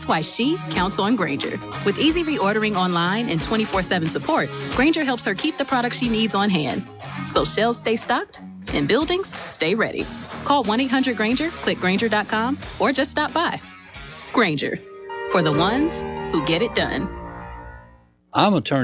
That's why she counts on Grainger. With easy reordering online and 24/7 support, Grainger helps her keep the products she needs on hand. So shelves stay stocked and buildings stay ready. Call 1-800-GRAINGER, click Grainger.com, or just stop by. Grainger, for the ones who get it done. I'm attorney